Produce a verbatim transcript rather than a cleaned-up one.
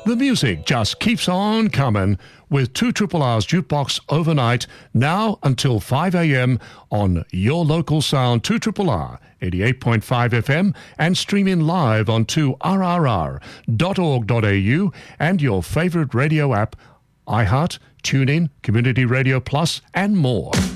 The music just keeps on coming with two Triple R's Jukebox overnight, now until five a.m. on your local sound, two Triple R, eighty-eight point five F M, and streaming live on two R R R dot org dot A U and your favorite radio app, iHeart, TuneIn, Community Radio Plus, and more.